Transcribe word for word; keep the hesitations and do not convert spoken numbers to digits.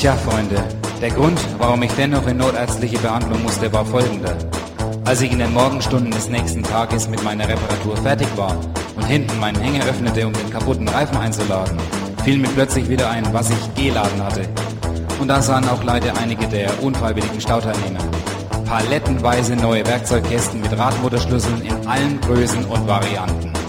Tja, Freunde, der Grund, warum ich dennoch in notärztliche Behandlung musste, war folgender. Als ich in den Morgenstunden des nächsten Tages mit meiner Reparatur fertig war und hinten meinen Hänger öffnete, um den kaputten Reifen einzuladen, fiel mir plötzlich wieder ein, was ich geladen hatte. Und da sahen auch leider einige der unfreiwilligen Stauteilnehmer. Palettenweise neue Werkzeugkästen mit Radmotorschlüsseln in allen Größen und Varianten.